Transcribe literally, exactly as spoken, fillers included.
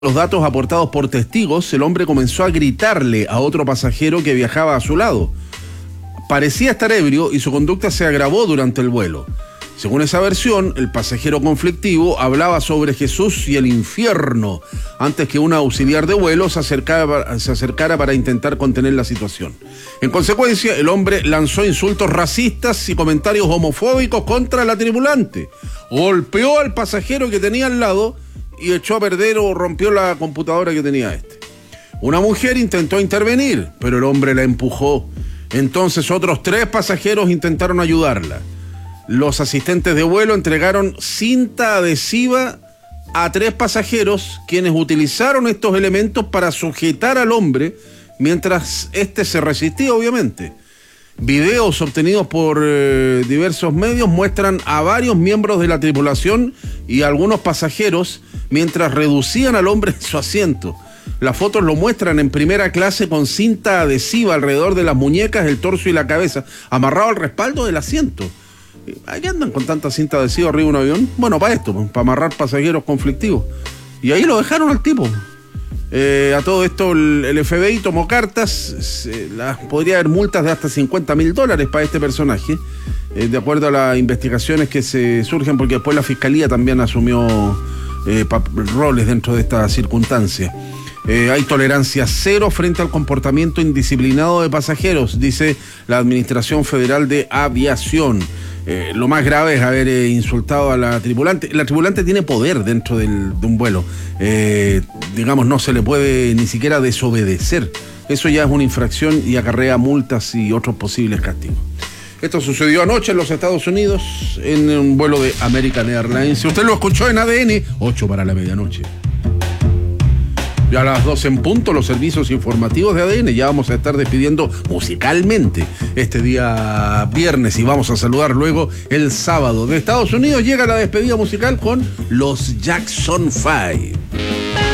Los datos aportados por testigos, el hombre comenzó a gritarle a otro pasajero que viajaba a su lado. Parecía estar ebrio y su conducta se agravó durante el vuelo. Según esa versión, el pasajero conflictivo hablaba sobre Jesús y el infierno antes que un auxiliar de vuelo se acercara, se acercara para intentar contener la situación. En consecuencia, el hombre lanzó insultos racistas y comentarios homofóbicos contra la tripulante. Golpeó al pasajero que tenía al lado y echó a perder o rompió la computadora que tenía este. Una mujer intentó intervenir, pero el hombre la empujó. Entonces otros tres pasajeros intentaron ayudarla. Los asistentes de vuelo entregaron cinta adhesiva a tres pasajeros, quienes utilizaron estos elementos para sujetar al hombre mientras éste se resistía, obviamente. Videos obtenidos por eh, diversos medios muestran a varios miembros de la tripulación y algunos pasajeros mientras reducían al hombre en su asiento. Las fotos lo muestran en primera clase con cinta adhesiva alrededor de las muñecas, el torso y la cabeza, amarrado al respaldo del asiento. ¿Ahí andan con tanta cinta adhesiva arriba de un avión? Bueno, para esto, para amarrar pasajeros conflictivos. Y ahí lo dejaron al tipo. Eh, a todo esto el, el F B I tomó cartas, se, las, podría haber multas de hasta cincuenta mil dólares para este personaje, eh, de acuerdo a las investigaciones que se surgen, porque después la Fiscalía también asumió eh, roles dentro de esta circunstancia. Eh, hay tolerancia cero frente al comportamiento indisciplinado de pasajeros, dice la Administración Federal de Aviación. Eh, lo más grave es haber eh, insultado a la tripulante. La tripulante tiene poder dentro del, de un vuelo. Eh, digamos, no se le puede ni siquiera desobedecer. Eso ya es una infracción y acarrea multas y otros posibles castigos. Esto sucedió anoche en los Estados Unidos en un vuelo de American Airlines. Si usted lo escuchó en A D N, ocho para la medianoche. Ya a las doce en punto, los servicios informativos de A D N. Ya vamos a estar despidiendo musicalmente este día viernes y vamos a saludar luego el sábado. De Estados Unidos llega la despedida musical con los Jackson Five.